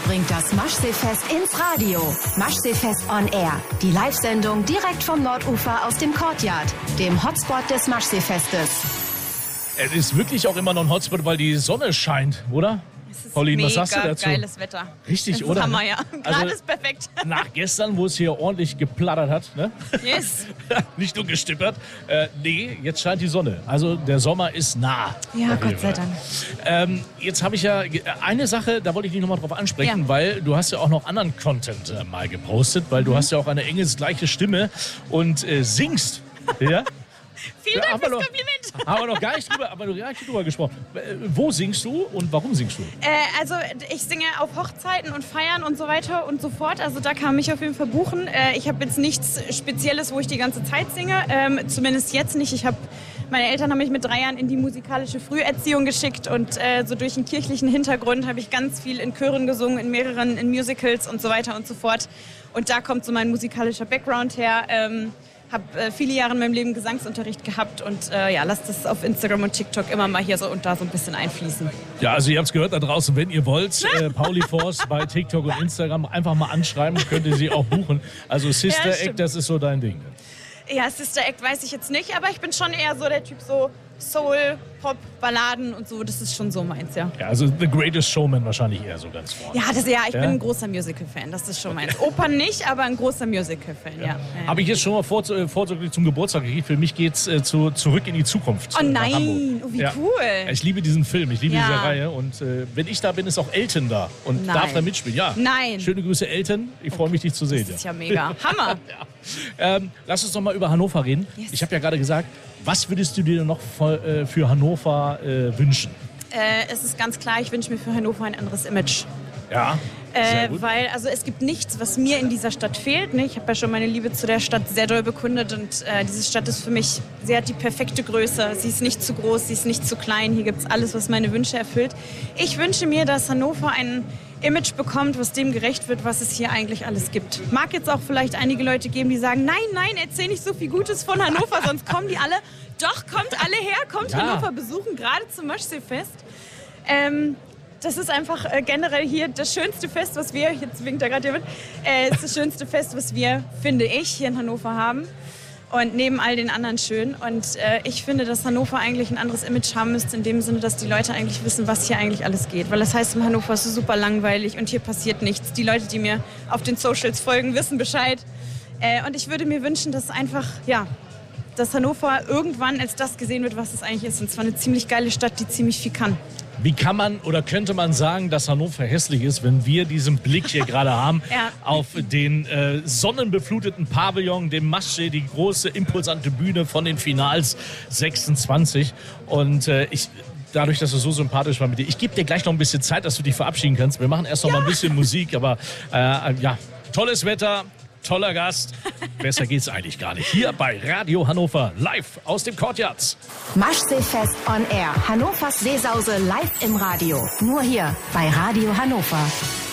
bringt das Maschseefest ins Radio. Maschseefest on Air. Die Live-Sendung direkt vom Nordufer aus dem Courtyard, dem Hotspot des Maschseefestes. Es ist wirklich auch immer noch ein Hotspot, weil die Sonne scheint, oder? Pauline, was sagst du dazu? Geiles Wetter. Richtig, das oder? Hammer, ja. Gerade Also, ist perfekt. Nach gestern, wo es hier ordentlich geplattert hat, ne? Yes. Nicht nur gestippert. Nee, jetzt scheint die Sonne. Also der Sommer ist nah. Ja, Gott sei Dank. Jetzt habe ich ja eine Sache, da wollte ich dich nochmal drauf ansprechen, Ja. weil du hast ja auch noch anderen Content mal gepostet, weil du hast ja auch eine engelsgleiche Stimme und singst. Ja? Vielen Dank fürs Kompliment. Haben wir noch gar nicht drüber gesprochen. Wo singst du und warum singst du? Also ich singe auf Hochzeiten und Feiern und so weiter und so fort. Also da kann man mich auf jeden Fall buchen. Ich habe jetzt nichts Spezielles, wo ich die ganze Zeit singe. Zumindest jetzt nicht. Meine Eltern haben mich mit 3 Jahren in die musikalische Früherziehung geschickt und so durch den kirchlichen Hintergrund habe ich ganz viel in Chören gesungen, in Musicals und so weiter und so fort. Und da kommt so mein musikalischer Background her. Habe viele Jahre in meinem Leben Gesangsunterricht gehabt und lasst das auf Instagram und TikTok immer mal hier so und da so ein bisschen einfließen. Ja, also ihr habt es gehört da draußen, wenn ihr wollt, Pauli Force bei TikTok und Instagram einfach mal anschreiben, könnt ihr sie auch buchen. Also Sister Act, das ist so dein Ding. Ja, Sister Act weiß ich jetzt nicht, aber ich bin schon eher so der Typ so Soul, Pop, Balladen und so, das ist schon so meins, ja. Ja, also The Greatest Showman wahrscheinlich eher so ganz vorne. Ich bin ein großer Musical-Fan, das ist schon meins. Opern nicht, aber ein großer Musical-Fan, ja. Habe ich jetzt schon mal vorzüglich zum Geburtstag gekriegt. Für mich geht's Zurück in die Zukunft. Oh nach Hamburg. nein, oh, wie cool. Ich liebe diesen Film, ich liebe Ja. diese Reihe und wenn ich da bin, ist auch Elton da und Nein. darf da mitspielen. Ja. Nein. Schöne Grüße, Elton. Ich freue mich, dich zu sehen. Das ist ja mega. Hammer. Lass uns doch mal über Hannover reden. Yes. Ich habe ja gerade gesagt, was würdest du dir noch für Hannover wünschen? Es ist ganz klar, ich wünsche mir für Hannover ein anderes Image. Ja, sehr gut. Weil es gibt nichts, was mir in dieser Stadt fehlt. Ne? Ich habe ja schon meine Liebe zu der Stadt sehr doll bekundet und diese Stadt ist für mich, sie hat die perfekte Größe. Sie ist nicht zu groß, sie ist nicht zu klein. Hier gibt es alles, was meine Wünsche erfüllt. Ich wünsche mir, dass Hannover ein Image bekommt, was dem gerecht wird, was es hier eigentlich alles gibt. Mag jetzt auch vielleicht einige Leute geben, die sagen, nein, erzähl nicht so viel Gutes von Hannover, sonst kommen die alle. Doch, kommt alle her, kommt Hannover besuchen, gerade zum Maschseefest. Das ist einfach generell hier das schönste Fest, was wir, jetzt winkt da gerade jemand, ist das schönste Fest, was wir, finde ich, hier in Hannover haben. Und neben all den anderen schön. Und ich finde, dass Hannover eigentlich ein anderes Image haben müsste, in dem Sinne, dass die Leute eigentlich wissen, was hier eigentlich alles geht. Weil das heißt, in Hannover ist es super langweilig und hier passiert nichts. Die Leute, die mir auf den Socials folgen, wissen Bescheid. Und ich würde mir wünschen, dass einfach, dass Hannover irgendwann als das gesehen wird, was es eigentlich ist. Und zwar eine ziemlich geile Stadt, die ziemlich viel kann. Wie kann man oder könnte man sagen, dass Hannover hässlich ist, wenn wir diesen Blick hier gerade haben auf den sonnenbefluteten Pavillon, dem Maschsee, die große impulsante Bühne von den Finals 26. Und dadurch, dass du so sympathisch war mit dir, ich gebe dir gleich noch ein bisschen Zeit, dass du dich verabschieden kannst. Wir machen erst noch mal ein bisschen Musik, aber tolles Wetter. Toller Gast. Besser geht's eigentlich gar nicht. Hier bei Radio Hannover, live aus dem Courtyard. Maschseefest on Air. Hannovers Seesause live im Radio. Nur hier bei Radio Hannover.